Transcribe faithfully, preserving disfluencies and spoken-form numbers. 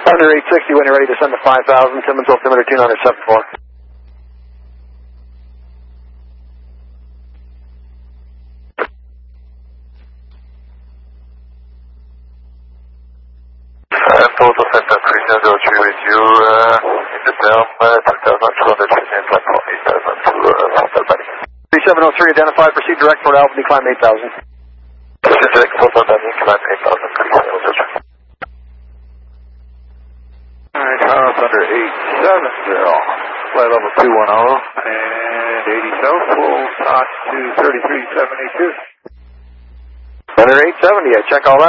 Under eight sixty when you're ready to send to five thousand, Timmins altimeter two nine seven four. Total Center three zero zero three with you uh, in the term uh, two thousand two hundred fifteen point four eight thousand to uh, Albany. three seven zero three identified, proceed direct toward Albany, climb eight thousand. Proceed direct toward Albany, climb eight thousand, three seven zero three. Alright, Charles under eight seven zero, flight level two one zero, and eighty south, full touch to thirty-three seventy-two. Under eight seventy, I check all that.